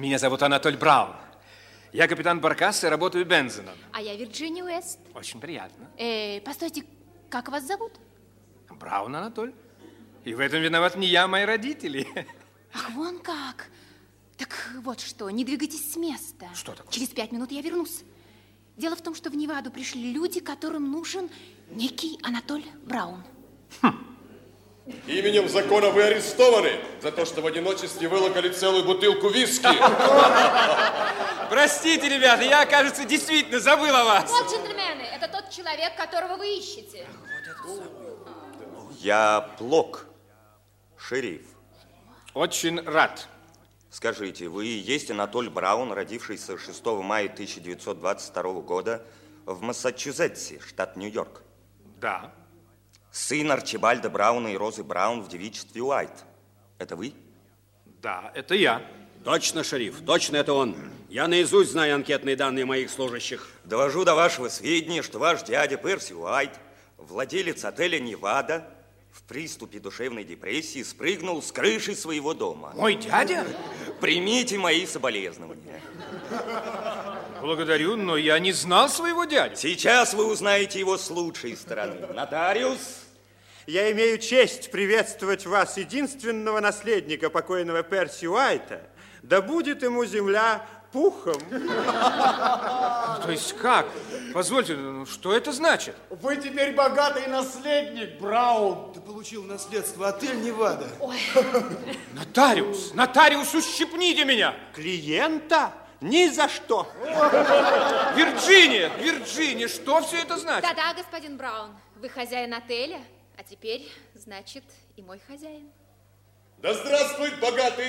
Меня зовут Анатоль Браун. Я капитан баркаса и работаю бензином. А я Вирджиния Уэст. Очень приятно. Постойте, как вас зовут? Браун Анатоль. И в этом виноват не я, а мои родители. Ах, вон как. Так вот что, не двигайтесь с места. Что такое? Через 5 минут я вернусь. Дело в том, что в Неваду пришли люди, которым нужен некий Анатоль Браун. Именем закона вы арестованы за то, что в одиночестве вылокали целую бутылку виски. Простите, ребята, я, кажется, действительно забыл о вас. Вот, джентльмены, это тот человек, которого вы ищете. Я Плок, шериф. Очень рад. Скажите, вы и есть Анатоль Браун, родившийся 6 мая 1922 года в Массачусетсе, штат Нью-Йорк? Да. Сын Арчибальда Брауна и Розы Браун в девичестве Уайт. Это вы? Да, это я. Точно, шериф, точно это он. Я наизусть знаю анкетные данные моих служащих. Довожу до вашего сведения, что ваш дядя Перси Уайт, владелец отеля «Невада», в приступе душевной депрессии спрыгнул с крыши своего дома. Мой дядя? Примите мои соболезнования. Благодарю, но я не знал своего дядю. Сейчас вы узнаете его с лучшей стороны. Нотариус. Я имею честь приветствовать вас, единственного наследника покойного Перси Уайта. Да будет ему земля пухом. То есть как? Позвольте, что это значит? Вы теперь богатый наследник, Браун. Ты получил наследство отель «Невада». Ой. Нотариус, ущипните меня. Клиента? Ни за что. Вирджиния, что все это значит? Да-да, господин Браун, вы хозяин отеля, а теперь, значит, и мой хозяин. Да здравствует богатый